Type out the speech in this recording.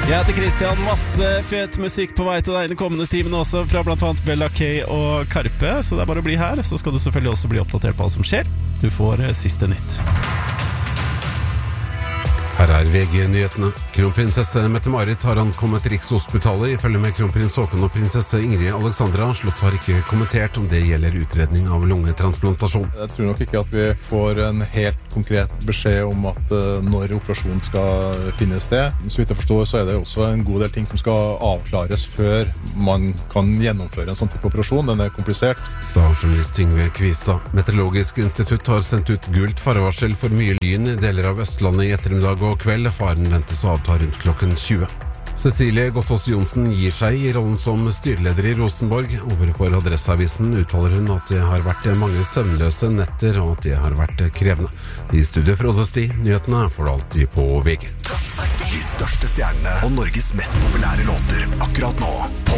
Jeg heter Christian, masse fet musikk på vei til deg i den kommende timen også, fra blant annet Bella K og Karpe, så det er bare å bli her. Så skal du selvfølgelig også bli oppdatert på hva som skjer. Du får siste nytt. Her er VG-nyhetene. Kronprinsesse Mette-Marit har ankommet Rikshospitalet. Ifølge med kronprins Håkon og prinsesse Ingrid Alexandra. Slottet har ikke kommentert om det gjelder utredning av lungetransplantasjon. Jeg tror nok ikke at vi får en helt konkret beskjed om at når operasjonen skal finne sted. Så vidt jeg forstår, så er det også en god del ting som skal avklares før man kan gjennomføre en sånn type operasjon. Den er komplisert. Sa journalist Yngve Kvistad. Meteorologisk institutt har sendt ut gult farevarsel for mye lyn i deler av Østlandet i ettermiddag og kveld. Faren ventes å avta rundt klokken 20. Cecilie Gottaas Johnsen gir seg i rollen som styreleder i Rosenborg. Overfor Adresseavisen uttaler hun at det har vært mange søvnløse netter, og at det har vært krevende. I studio Frode Sti, nyhetene får du alltid på VG. De største stjernene og Norges mest populære låter akkurat nå på